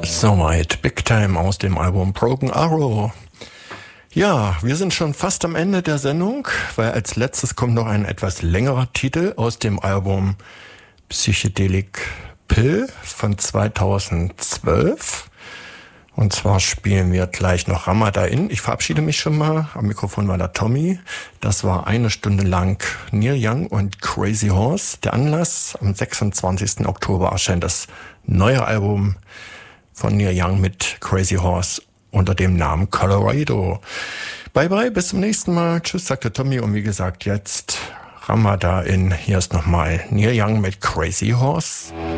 Soweit Big Time aus dem Album Broken Arrow. Ja, wir sind schon fast am Ende der Sendung, weil als letztes kommt noch ein etwas längerer Titel aus dem Album Psychedelic Pill von 2012. Und zwar spielen wir gleich noch Ramadan. Ich verabschiede mich schon mal. Am Mikrofon war der Tommy. Das war 1 Stunde lang Neil Young und Crazy Horse. Der Anlass: am 26. Oktober erscheint das neue Album von Neil Young mit Crazy Horse unter dem Namen Colorado. Bye bye, bis zum nächsten Mal. Tschüss, sagt der Tommy. Und wie gesagt, jetzt Ramadan. Hier ist nochmal Neil Young mit Crazy Horse.